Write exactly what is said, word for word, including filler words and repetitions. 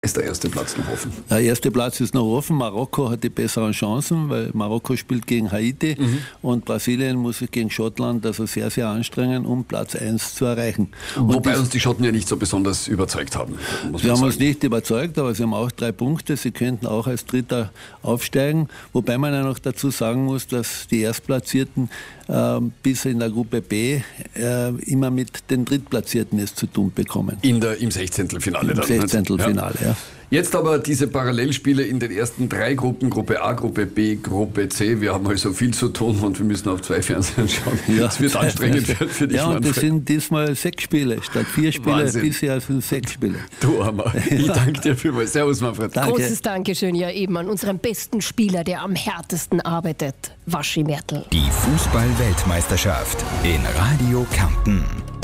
Ist der erste Platz noch offen? Der erste Platz ist noch offen. Marokko hat die besseren Chancen, weil Marokko spielt gegen Haiti mhm. und Brasilien muss sich gegen Schottland also sehr, sehr anstrengen, um Platz eins zu erreichen. Und Wobei uns die Schotten ja nicht so besonders überzeugt haben. Sie haben uns nicht überzeugt, aber sie haben auch drei Punkte. Sie könnten auch als Dritter aufsteigen. Wobei man ja noch dazu sagen muss, dass die Erstplatzierten äh, bis in der Gruppe B äh, immer mit den Drittplatzierten es zu tun bekommen. In der, Im Sechzehntelfinale dann. Im Sechzehntelfinale, ja. ja. Jetzt aber diese Parallelspiele in den ersten drei Gruppen, Gruppe A, Gruppe B, Gruppe C. Wir haben also viel zu tun und wir müssen auf zwei Fernsehen schauen. Ja, das wird anstrengend für, für dich, Ja, und Manfred. das sind diesmal sechs Spiele. Statt vier Spiele Wahnsinn. Bisher sind sechs Spiele. Du Hammer. Ich danke dir vielmals. Servus, Manfred. Danke. Großes Dankeschön ja eben an unseren besten Spieler, der am härtesten arbeitet, Waschi Mertl. Die Fußball-Weltmeisterschaft in Radio Kärnten.